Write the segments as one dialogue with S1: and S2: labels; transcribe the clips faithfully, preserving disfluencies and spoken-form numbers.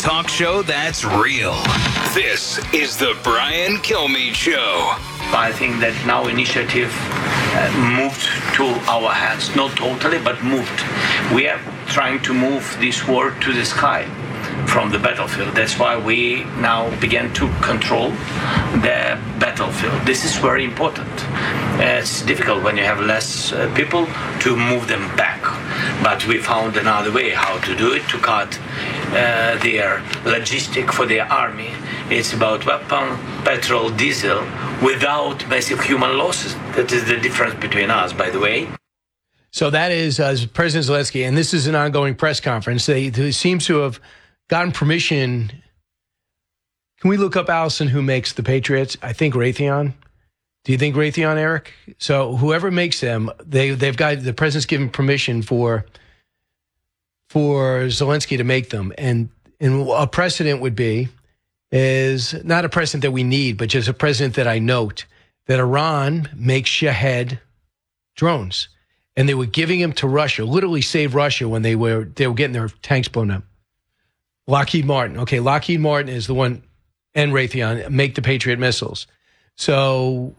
S1: talk show that's real. This is the Brian Kilmeade Show.
S2: I think that now initiative uh, moved to our hands, not totally, but moved. We are trying to move this war to the sky from the battlefield. That's why we now begin to control the battlefield. This is very important. Uh, it's difficult when you have less uh, people to move them back. But we found another way how to do it, to cut uh, their logistic for their army. It's about weapon, petrol, diesel, without massive human losses. That is the difference between us, by the way.
S3: So that is uh, President Zelensky, and this is an ongoing press conference. They, they seems to have gotten permission. Can we look up, Allison, who makes the Patriots? I think Raytheon. Do you think Raytheon, Eric? So whoever makes them, they they've got the president's given permission for for Zelensky to make them, and and a precedent would be is not a precedent that we need, but just a precedent that I note that Iran makes Shahed drones, and they were giving them to Russia, literally saved Russia when they were they were getting their tanks blown up. Lockheed Martin, okay, Lockheed Martin is the one, and Raytheon make the Patriot missiles. So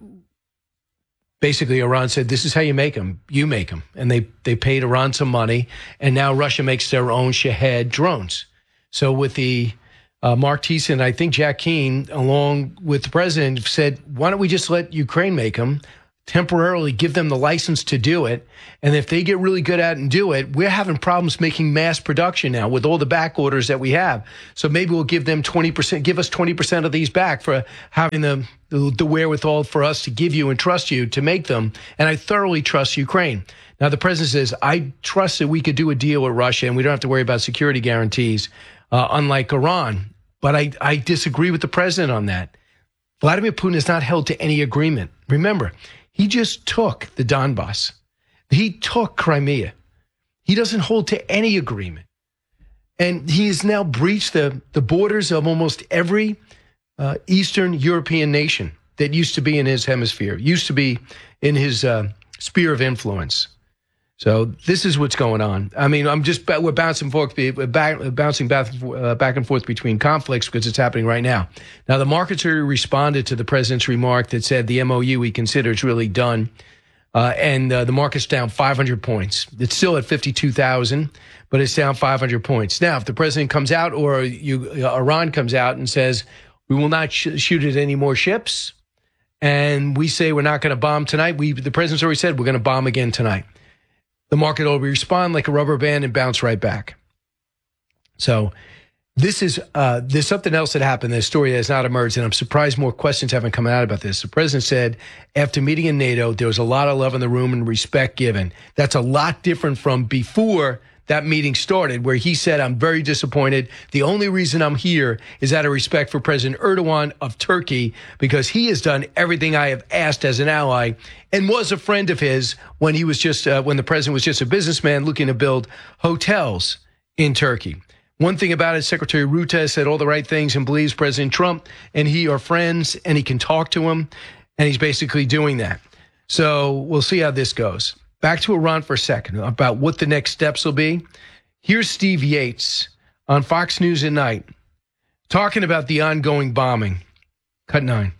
S3: basically, Iran said, this is how you make them. You make them. And they, they paid Iran some money, and now Russia makes their own Shahed drones. So with the uh, Mark Thiessen, I think Jack Keane, along with the president, said, why don't we just let Ukraine make them, temporarily give them the license to do it, and if they get really good at it and do it, we're having problems making mass production now with all the back orders that we have. So maybe we'll give them twenty percent, give us twenty percent of these back for having the, the, the wherewithal for us to give you and trust you to make them. And I thoroughly trust Ukraine. Now, the president says, I trust that we could do a deal with Russia and we don't have to worry about security guarantees, uh, unlike Iran. But I, I disagree with the president on that. Vladimir Putin is not held to any agreement. Remember, he just took the Donbass. He took Crimea. He doesn't hold to any agreement. And he has now breached the, the borders of almost every uh, Eastern European nation that used to be in his hemisphere, used to be in his uh, sphere of influence. So this is what's going on. I mean, I'm just we're bouncing forth, we're back, bouncing back, uh, back and forth between conflicts because it's happening right now. Now, the markets already responded to the president's remark that said the M O U we consider is really done, uh, and uh, the market's down five hundred points. It's still at fifty-two thousand, but it's down five hundred points. Now, if the president comes out or you, uh, Iran comes out and says we will not sh- shoot at any more ships, and we say we're not going to bomb tonight, we the president's already said we're going to bomb again tonight. The market will respond like a rubber band and bounce right back. So this is uh, there's something else that happened. This story has not emerged, and I'm surprised more questions haven't come out about this. The president said after meeting in NATO, there was a lot of love in the room and respect given. That's a lot different from before that meeting started, where he said, I'm very disappointed. The only reason I'm here is out of respect for President Erdogan of Turkey, because he has done everything I have asked as an ally and was a friend of his when he was just, uh, when the president was just a businessman looking to build hotels in Turkey. One thing about it, Secretary Rutte said all the right things and believes President Trump and he are friends and he can talk to him, and he's basically doing that. So we'll see how this goes. Back to Iran for a second about what the next steps will be. Here's Steve Yates on Fox News at night talking about the ongoing bombing. Cut nine.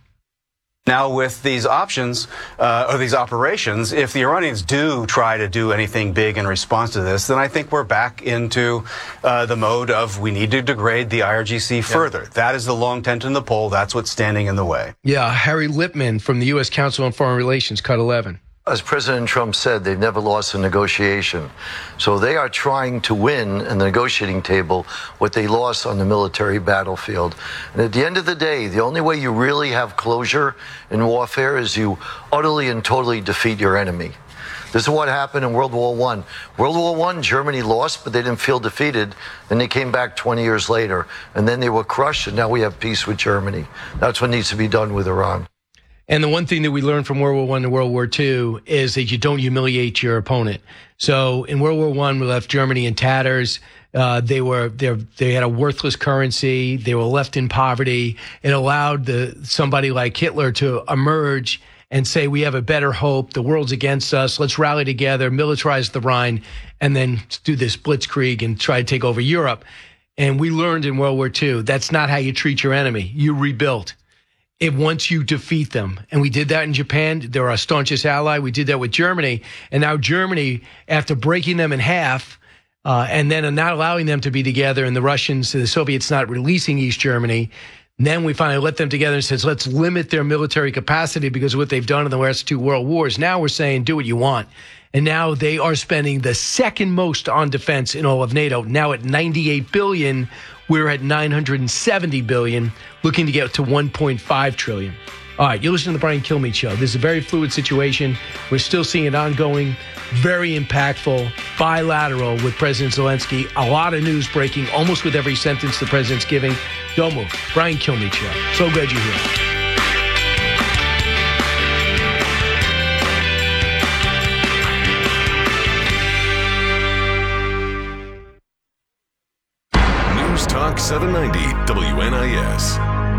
S4: Now, with these options, uh, or these operations, if the Iranians do try to do anything big in response to this, then I think we're back into uh, the mode of we need to degrade the I R G C further. Yeah. That is the long tent in the pole. That's what's standing in the way.
S3: Yeah, Harry Lipman from the U S Council on Foreign Relations, cut eleven.
S5: As President Trump said, they've never lost a negotiation. So they are trying to win in the negotiating table what they lost on the military battlefield. And at the end of the day, the only way you really have closure in warfare is you utterly and totally defeat your enemy. This is what happened in World War One. World War One, Germany lost, but they didn't feel defeated. Then they came back twenty years later, and then they were crushed, and now we have peace with Germany. That's what needs to be done with Iran.
S3: And the one thing that we learned from World War One to World War Two is that you don't humiliate your opponent. So in World War One, we left Germany in tatters. Uh, they were they they had a worthless currency. They were left in poverty. It allowed the somebody like Hitler to emerge and say, we have a better hope. The world's against us. Let's rally together, militarize the Rhine, and then do this blitzkrieg and try to take over Europe. And we learned in World War Two, that's not how you treat your enemy. You rebuild. It once you defeat them. And we did that in Japan. They're our staunchest ally. We did that with Germany. And now Germany, after breaking them in half, uh, and then not allowing them to be together, and the Russians, the Soviets not releasing East Germany, then we finally let them together and says, let's limit their military capacity because of what they've done in the last two world wars. Now we're saying, do what you want. And now they are spending the second most on defense in all of NATO, now at ninety-eight billion dollars. We're at nine hundred seventy billion dollars, looking to get to one point five trillion dollars. All right, you're listening to the Brian Kilmeade Show. This is a very fluid situation. We're still seeing it ongoing, very impactful, bilateral with President Zelensky. A lot of news breaking almost with every sentence the president's giving. Don't move. Brian Kilmeade Show. So glad you're here.
S6: Talk seven ninety W N I S.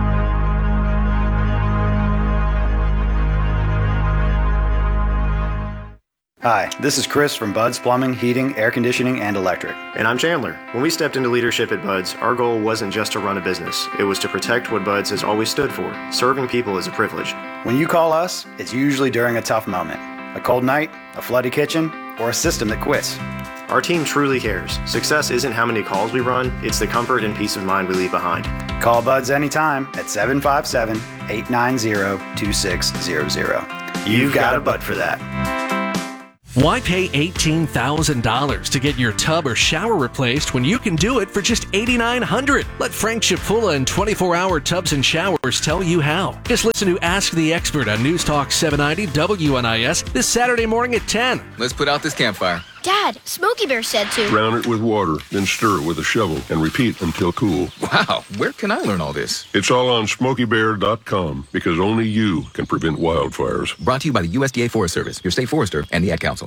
S7: Hi, this is Chris from Bud's Plumbing, Heating, Air Conditioning, and Electric.
S8: And I'm Chandler. When we stepped into leadership at Bud's, our goal wasn't just to run a business. It was to protect what Bud's has always stood for. Serving people is a privilege.
S7: When you call us, it's usually during a tough moment. A cold night, a flooded kitchen, or a system that quits.
S8: Our team truly cares. Success isn't how many calls we run, it's the comfort and peace of mind we leave behind.
S7: Call Bud's anytime at seven five seven, eight nine zero, two six zero zero. You've got a Bud for that.
S9: Why pay eighteen thousand dollars to get your tub or shower replaced when you can do it for just eight thousand nine hundred dollars? Let Frank Chapula and twenty-four hour Tubs and Showers tell you how. Just listen to Ask the Expert on News Talk seven ninety W N I S this Saturday morning at ten.
S10: Let's put out this campfire.
S11: Dad, Smokey Bear said to
S12: drown it with water, then stir it with a shovel and repeat until cool.
S10: Wow, where can I learn all this?
S12: It's all on Smokey Bear dot com because only you can prevent wildfires.
S10: Brought to you by the U S D A Forest Service, your state forester, and the Ad Council.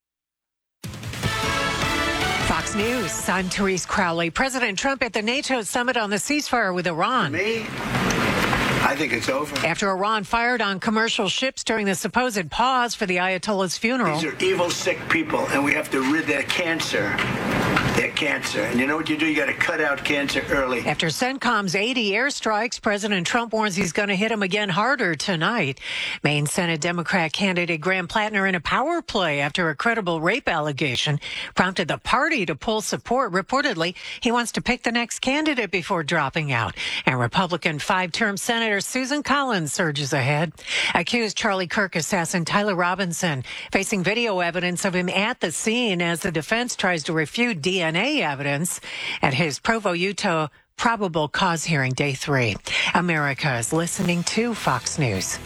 S13: Fox News, I'm Therese Crowley. President Trump at the NATO summit on the ceasefire with Iran.
S14: Me? I think it's over.
S13: After Iran fired on commercial ships during the supposed pause for the Ayatollah's funeral.
S14: These are evil, sick people, and we have to rid their cancer. Their cancer. And you know what you do? You got to cut out cancer early.
S13: After CENTCOM's eighty airstrikes, President Trump warns he's going to hit him again harder tonight. Maine Senate Democrat candidate Graham Plattner in a power play after a credible rape allegation prompted the party to pull support. Reportedly, he wants to pick the next candidate before dropping out. And Republican five-term Senator Susan Collins surges ahead. Accused Charlie Kirk assassin Tyler Robinson facing video evidence of him at the scene as the defense tries to refute D N A evidence at his Provo, Utah probable cause hearing day three. America is listening to Fox News.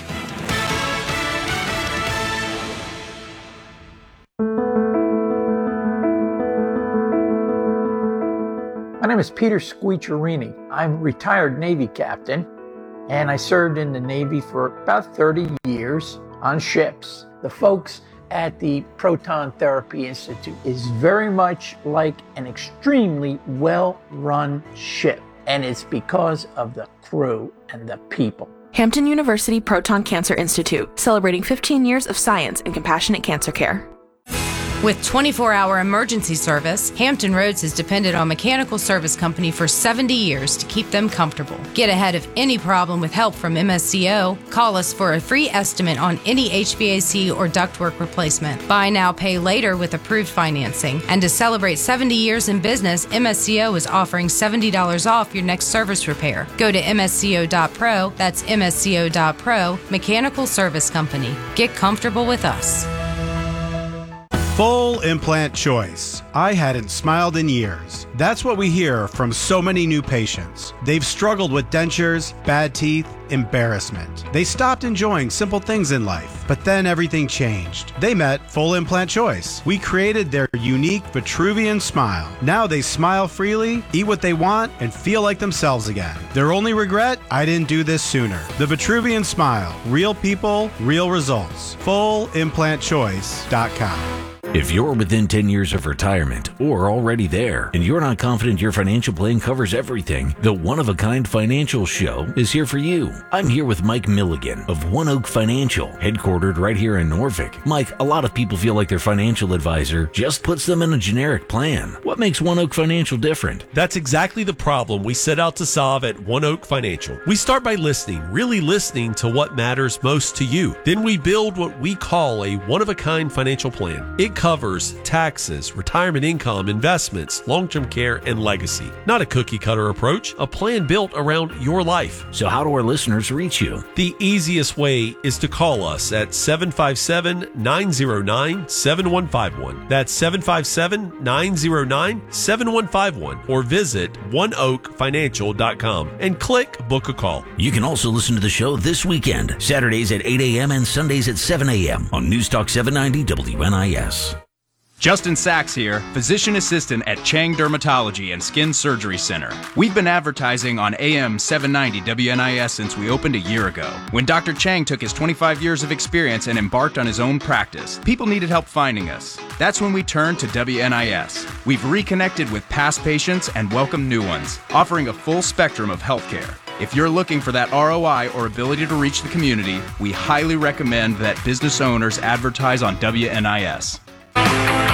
S15: My name is Peter Squeacherini. I'm a retired Navy captain, and I served in the Navy for about thirty years on ships. The folks at the Proton Therapy Institute is very much like an extremely well-run ship, and it's because of the crew and the people.
S16: Hampton University Proton Cancer Institute, celebrating fifteen years of science and compassionate cancer care.
S17: With twenty-four hour emergency service, Hampton Roads has depended on Mechanical Service Company for seventy years to keep them comfortable. Get ahead of any problem with help from M S C O. Call us for a free estimate on any H V A C or ductwork replacement. Buy now, pay later with approved financing. And to celebrate seventy years in business, M S C O is offering seventy dollars off your next service repair. Go to M S C O dot pro. That's M S C O dot pro. Mechanical Service Company. Get comfortable with us.
S18: Full implant choice. I hadn't smiled in years. That's what we hear from so many new patients. They've struggled with dentures, bad teeth, embarrassment. They stopped enjoying simple things in life, but then everything changed. They met Full Implant Choice. We created their unique Vitruvian smile. Now they smile freely, eat what they want, and feel like themselves again. Their only regret? I didn't do this sooner. The Vitruvian Smile. Real people, real results. full implant choice dot com.
S19: If you're within ten years of retirement or already there, and you're not confident your financial plan covers everything, the One of a Kind Financial Show is here for you. I'm here with Mike Milligan of One Oak Financial, headquartered right here in Norfolk. Mike, a lot of people feel like their financial advisor just puts them in a generic plan. What makes One Oak Financial different?
S20: That's exactly the problem we set out to solve at One Oak Financial. We start by listening, really listening to what matters most to you. Then we build what we call a one-of-a-kind financial plan. It covers taxes, retirement income, investments, long-term care, and legacy. Not a cookie-cutter approach, a plan built around your life.
S19: So how do our listeners reach you?
S20: The easiest way is to call us at seven five seven, nine zero nine, seven one five one. That's seven five seven, nine zero nine, seven one five one. Or visit one oak financial dot com and click Book a Call.
S19: You can also listen to the show this weekend, Saturdays at eight a.m. and Sundays at seven a.m. on News Talk seven ninety W N I S.
S21: Justin Sachs here, physician assistant at Chang Dermatology and Skin Surgery Center. We've been advertising on A M seven ninety W N I S since we opened a year ago. When Doctor Chang took his twenty-five years of experience and embarked on his own practice, people needed help finding us. That's when we turned to W N I S. We've reconnected with past patients and welcomed new ones, offering a full spectrum of healthcare. If you're looking for that R O I or ability to reach the community, we highly recommend that business owners advertise on W N I S.